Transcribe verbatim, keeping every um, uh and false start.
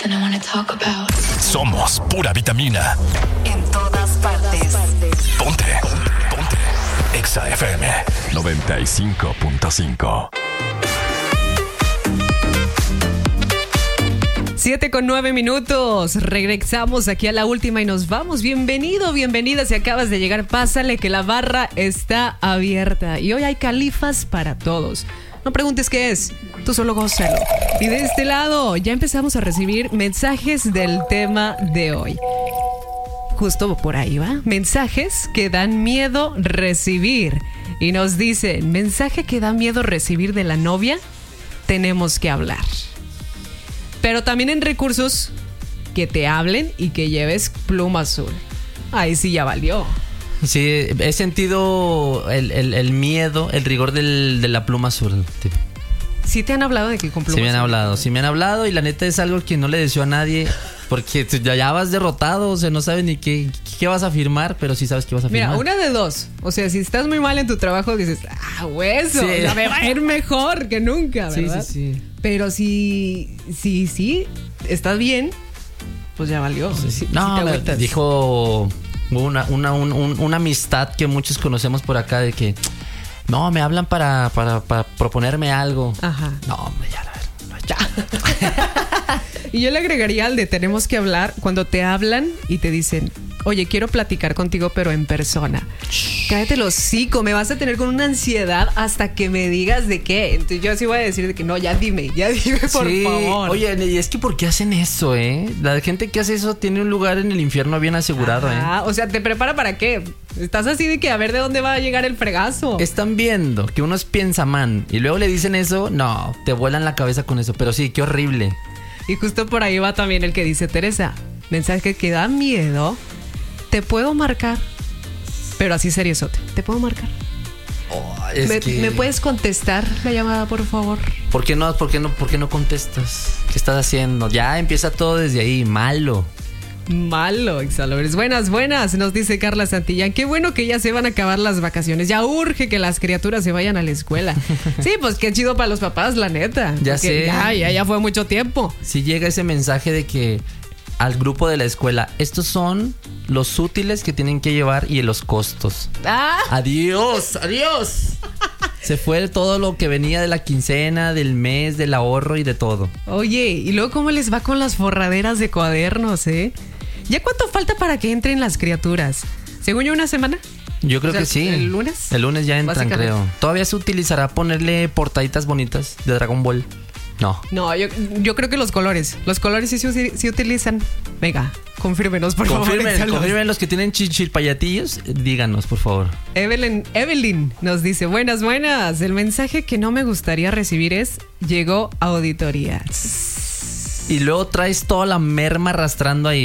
something I wanna talk about. Somos pura vitamina. En todas partes. Ponte. Ponte. Exa F M noventa y cinco punto cinco. Siete con nueve minutos. Regresamos aquí a la última y nos vamos. Bienvenido, bienvenida. Si acabas de llegar, pásale que la barra está abierta. Y hoy hay califas para todos. No preguntes qué es, tú solo gózalo. Y de este lado ya empezamos a recibir mensajes del tema de hoy. Justo por ahí va. Mensajes que dan miedo recibir. Y nos dicen, mensaje que da miedo recibir de la novia, tenemos que hablar. Pero también en recursos que te hablen y que lleves pluma azul. Ahí sí ya valió. Sí, he sentido el, el, el miedo, el rigor del, de la pluma azul. ¿Sí te han hablado de que con pluma Sí me han azul? hablado, sí me han hablado y la neta es algo que no le deseo a nadie porque ya, ya vas derrotado, o sea, no sabes ni qué, qué vas a firmar, pero sí sabes que vas a firmar. Mira, una de dos. O sea, si estás muy mal en tu trabajo, dices, ah, hueso, Sí. o sea, me va a ir mejor que nunca, ¿verdad? Sí, sí, sí. Pero si, si, si estás bien, pues ya valió. Sí, sí. Si No, te me agüitas. dijo una, una, un, un, una amistad que muchos conocemos por acá de que no, me hablan para, para, para proponerme algo. Ajá. No, hombre, ya, la verdad. Ya. Y yo le agregaría al de tenemos que hablar cuando te hablan y te dicen, oye, quiero platicar contigo, pero en persona. Cállate el hocico, me vas a tener con una ansiedad hasta que me digas de qué. Entonces yo así voy a decir de que no, ya dime, ya dime, por Sí, favor. oye, y es que ¿por qué hacen eso, eh? La gente que hace eso tiene un lugar en el infierno bien asegurado, Ah, eh. o sea, ¿te prepara para qué? Estás así de que a ver de dónde va a llegar el fregazo. Están viendo que uno es piensamán y luego le dicen eso, no, te vuelan la cabeza con eso. Pero sí, qué horrible. Y justo por ahí va también el que dice, Teresa, mensaje que da miedo, te puedo marcar, pero así seriosote, te puedo marcar. Oh, es ¿Me, que... ¿Me puedes contestar la llamada, por favor? ¿Por qué no, por qué no, por qué no contestas? ¿Qué estás haciendo? Ya empieza todo desde ahí, malo. Malo, exalores. Buenas, buenas, nos dice Carla Santillán. Qué bueno que ya se van a acabar las vacaciones. Ya urge que las criaturas se vayan a la escuela. Sí, pues qué chido para los papás, la neta. Ya Porque sé. Ya, ya, ya fue mucho tiempo. Si llega ese mensaje de que al grupo de la escuela, estos son los útiles que tienen que llevar y los costos. Ah, Adiós, adiós. Se fue todo lo que venía de la quincena, del mes, del ahorro y de todo. oye, y luego cómo les va con las forraderas de cuadernos, ¿eh? ¿Ya cuánto falta para que entren las criaturas? Según yo, una semana. Yo creo O sea, que sí. ¿el lunes? El lunes ya entran, Básicamente. creo. ¿Todavía se utilizará ponerle portaditas bonitas de Dragon Ball? No. No, yo, yo creo que los colores. Los colores sí se sí utilizan. Venga, confírmenos, por Confirmen, favor. Exalos. confirmen los que tienen chichilpayatillos. Díganos, por favor. Evelyn, Evelyn nos dice, buenas, buenas. El mensaje que no me gustaría recibir es, llegó auditoría. Y luego traes toda la merma arrastrando ahí.